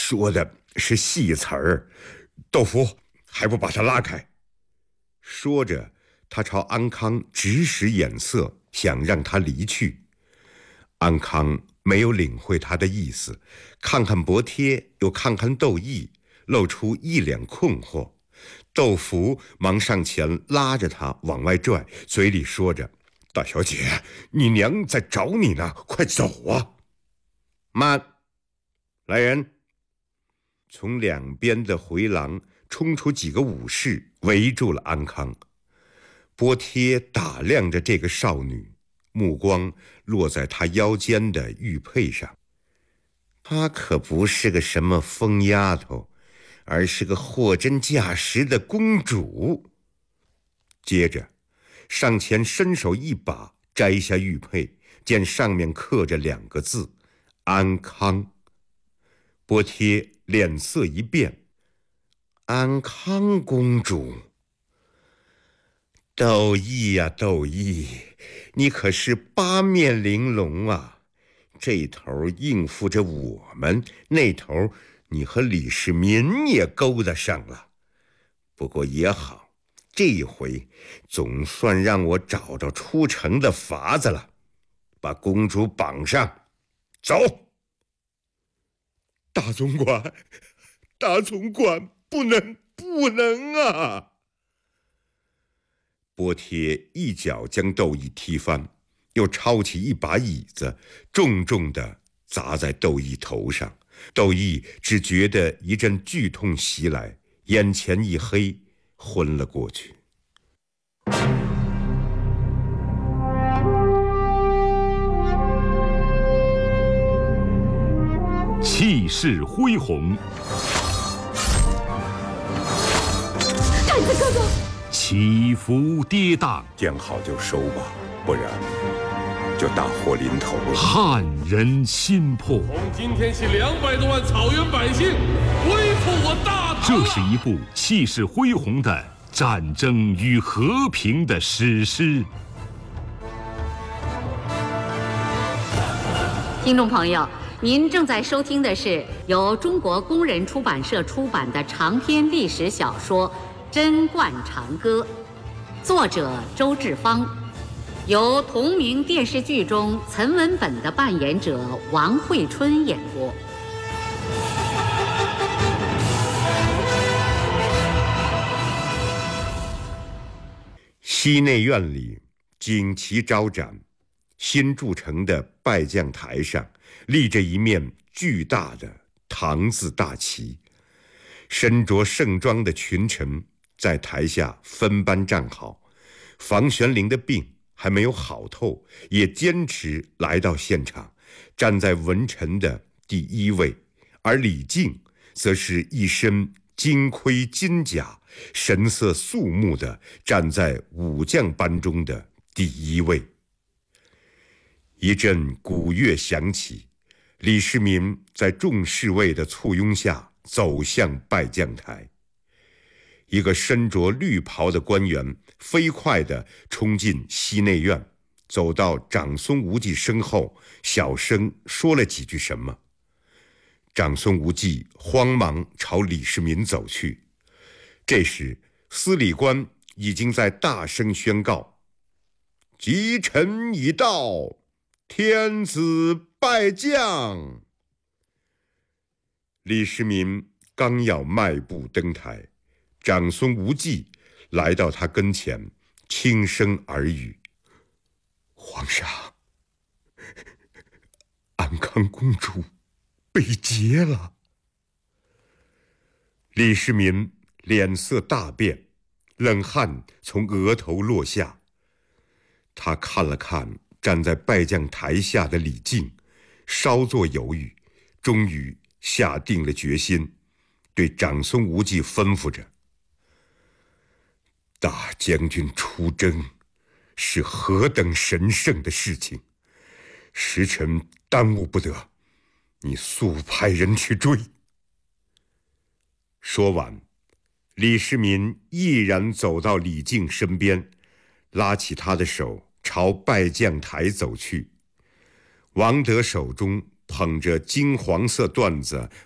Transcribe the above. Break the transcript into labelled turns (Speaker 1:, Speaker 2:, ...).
Speaker 1: 说的是戏词儿，豆腐还不把他拉开。说着，他朝安康直使眼色，想让他离去。安康没有领会他的意思，看看伯贴，又看看窦毅，露出一脸困惑。窦福忙上前拉着他往外拽，嘴里说着：“大小姐，你娘在找你呢，快走啊！”慢，来人！从两边的回廊冲出几个武士，围住了安康。波贴打量着这个少女，目光落在她腰间的玉佩上。她可不是个什么疯丫头，而是个货真价实的公主。接着上前伸手一把摘下玉佩，见上面刻着2个字：安康。波贴脸色一变：“安康公主。”窦毅呀，窦毅，你可是8面玲珑啊！这头应付着我们，那头你和李世民也勾搭上了。不过也好，这一回总算让我找着出城的法子了。把公主绑上，走！大总管，大总管，不能啊！波贴一脚将窦毅踢翻，又抄起一把椅子，重重地砸在窦毅头上。窦毅只觉得一阵剧痛袭来，眼前一黑，昏了过去。
Speaker 2: 气势恢宏，
Speaker 3: 太子哥哥，
Speaker 2: 起伏跌宕，
Speaker 1: 见好就收吧，不然就大祸临头了。
Speaker 2: 撼人心魄。
Speaker 4: 从今天起，200多万草原百姓恢复我大唐。
Speaker 2: 这是一部气势恢宏的战争与和平的史诗。
Speaker 3: 听众朋友，您正在收听的是由中国工人出版社出版的长篇历史小说《贞观长歌》，作者周志芳，由同名电视剧中岑文本的扮演者王惠春演播。
Speaker 1: 西内院里旌旗招展，新筑成的拜将台上立着一面巨大的唐字大旗，身着盛装的群臣在台下分班站好。房玄龄的病还没有好透，也坚持来到现场，站在文臣的第1位，而李靖则是一身金盔金甲，神色肃穆地站在武将班中的第1位。一阵鼓乐响起，李世民在众侍卫的簇拥下走向拜将台。一个身着绿袍的官员飞快地冲进西内院，走到长孙无忌身后，小声说了几句什么。长孙无忌慌忙朝李世民走去。这时司礼官已经在大声宣告：“吉辰已到，天子拜将。”李世民刚要迈步登台，长孙无忌来到他跟前，轻声耳语：“皇上，安康公主被劫了。”李世民脸色大变，冷汗从额头落下。他看了看站在拜将台下的李靖，稍作犹豫，终于下定了决心，对长孙无忌吩咐着：“大将军出征是何等神圣的事情，时辰耽误不得，你速派人去追。”说完，李世民毅然走到李靖身边，拉起他的手朝拜将台走去。王德手中捧着金黄色缎子